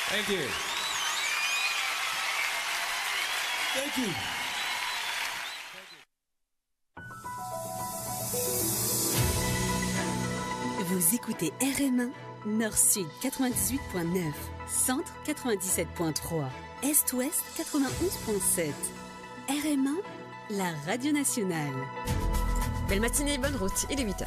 Thank you. Thank you. Vous écoutez RM1, Nord-Sud 98.9, Centre 97.3, Est-Ouest 91.7. RM1, la radio nationale. Belle matinée, bonne route, il est 8h.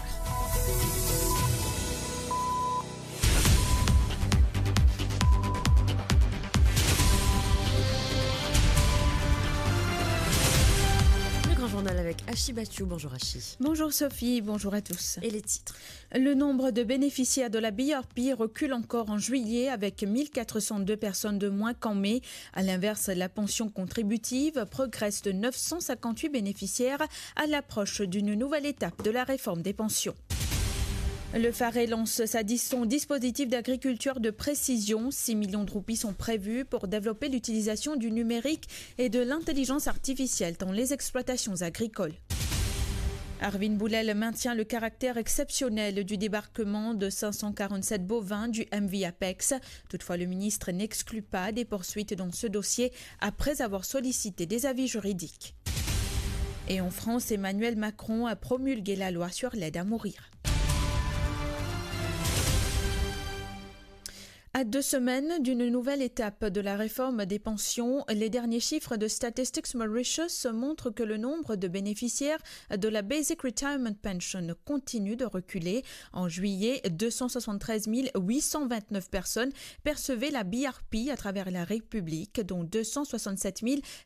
Journal avec Achi Bachou. Bonjour Achi. Bonjour Sophie, bonjour à tous. Et les titres. Le nombre de bénéficiaires de la BRP recule encore en juillet avec 1402 personnes de moins qu'en mai. À l'inverse, la pension contributive progresse de 958 bénéficiaires à l'approche d'une nouvelle étape de la réforme des pensions. Le Faré lance son dispositif d'agriculture de précision. 6 millions de roupies sont prévus pour développer l'utilisation du numérique et de l'intelligence artificielle dans les exploitations agricoles. Arvin Boulel maintient le caractère exceptionnel du débarquement de 547 bovins du MV Apex. Toutefois, le ministre n'exclut pas des poursuites dans ce dossier après avoir sollicité des avis juridiques. Et en France, Emmanuel Macron a promulgué la loi sur l'aide à mourir. À 2 semaines d'une nouvelle étape de la réforme des pensions, les derniers chiffres de Statistics Mauritius montrent que le nombre de bénéficiaires de la Basic Retirement Pension continue de reculer. En juillet, 273 829 personnes percevaient la BRP à travers la République, dont 267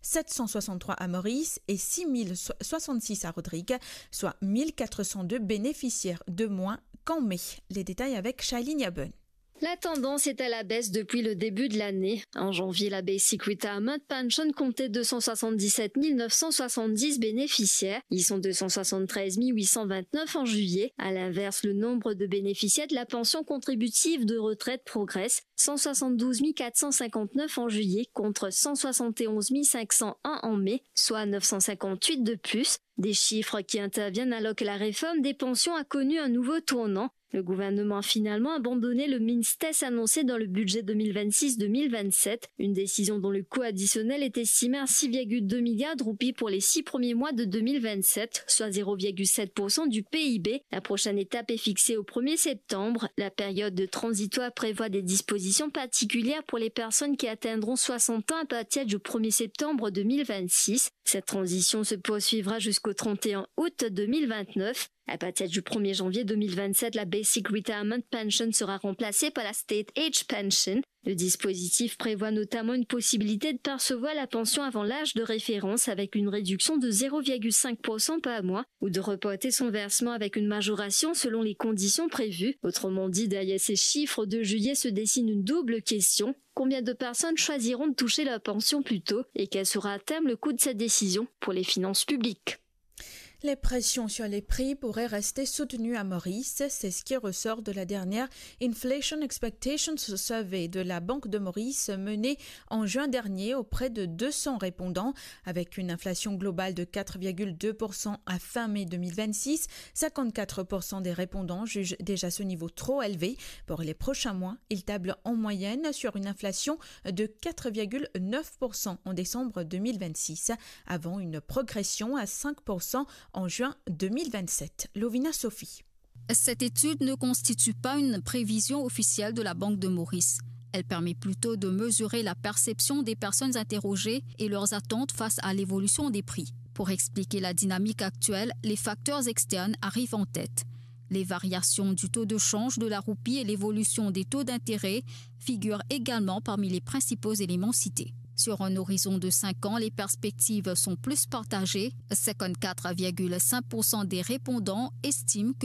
763 à Maurice et 6 066 à Rodrigue, soit 1402 bénéficiaires de moins qu'en mai. Les détails avec Shailene Yaben. La tendance est à la baisse depuis le début de l'année. En janvier, la Basic Retirement Pension comptait 277 970 bénéficiaires. Ils sont 273 829 en juillet. À l'inverse, le nombre de bénéficiaires de la pension contributive de retraite progresse. 172 459 en juillet contre 171 501 en mai, soit 958 de plus. Des chiffres qui interviennent alors que la réforme des pensions a connu un nouveau tournant. Le gouvernement a finalement abandonné le MINSTES annoncé dans le budget 2026-2027, une décision dont le coût additionnel est estimé à 6,2 milliards de roupies pour les 6 premiers mois de 2027, soit 0,7% du PIB. La prochaine étape est fixée au 1er septembre. La période de transitoire prévoit des dispositions particulières pour les personnes qui atteindront 60 ans à partir du 1er septembre 2026. Cette transition se poursuivra jusqu'au 31 août 2029. À partir du 1er janvier 2027, la Basic Retirement Pension sera remplacée par la State Age Pension. Le dispositif prévoit notamment une possibilité de percevoir la pension avant l'âge de référence avec une réduction de 0,5% par mois ou de reporter son versement avec une majoration selon les conditions prévues. Autrement dit, derrière ces chiffres de juillet se dessine une double question. Combien de personnes choisiront de toucher leur pension plus tôt et quel sera à terme le coût de cette décision pour les finances publiques? Les pressions sur les prix pourraient rester soutenues à Maurice. C'est ce qui ressort de la dernière Inflation Expectations Survey de la Banque de Maurice menée en juin dernier auprès de 200 répondants. Avec une inflation globale de 4,2% à fin mai 2026, 54% des répondants jugent déjà ce niveau trop élevé. Pour les prochains mois, ils tablent en moyenne sur une inflation de 4,9% en décembre 2026, avant une progression à 5% en juin 2027. Lovina Sophie. Cette étude ne constitue pas une prévision officielle de la Banque de Maurice. Elle permet plutôt de mesurer la perception des personnes interrogées et leurs attentes face à l'évolution des prix. Pour expliquer la dynamique actuelle, les facteurs externes arrivent en tête. Les variations du taux de change de la roupie et l'évolution des taux d'intérêt figurent également parmi les principaux éléments cités. Sur un horizon de 5 ans, les perspectives sont plus partagées. 54,5% des répondants estiment que